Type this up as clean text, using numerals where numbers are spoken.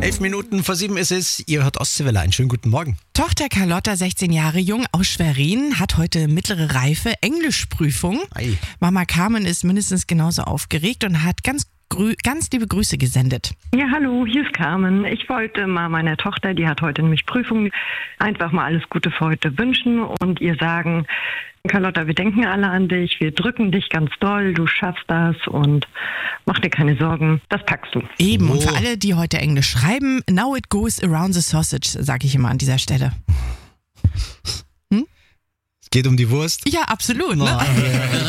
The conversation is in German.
6:11 ist es. Ihr hört Ostseewelle. Einen schönen guten Morgen. Tochter Carlotta, 16 Jahre jung, aus Schwerin, hat heute mittlere Reife, Englischprüfung. Ei. Mama Carmen ist mindestens genauso aufgeregt und hat ganz liebe Grüße gesendet. Ja, hallo, hier ist Carmen. Ich wollte mal meiner Tochter, die hat heute nämlich Prüfung, einfach mal alles Gute für heute wünschen und ihr sagen, Carlotta, wir denken alle an dich, wir drücken dich ganz doll, du schaffst das und mach dir keine Sorgen, das packst du. Eben, und für alle, die heute Englisch schreiben, now it goes around the sausage, sage ich immer an dieser Stelle. Es geht um die Wurst. Ja, absolut. Ne?